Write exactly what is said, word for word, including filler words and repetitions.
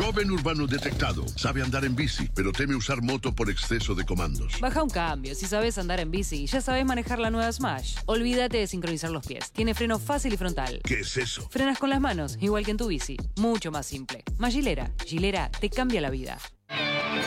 Joven urbano detectado. Sabe andar en bici, pero teme usar moto por exceso de comandos. Baja un cambio. Si sabes andar en bici, ya sabes manejar la nueva Smash. Olvídate de sincronizar los pies. Tiene freno fácil y frontal. ¿Qué es eso? Frenas con las manos, igual que en tu bici. Mucho más simple. Más Gilera. Gilera te cambia la vida.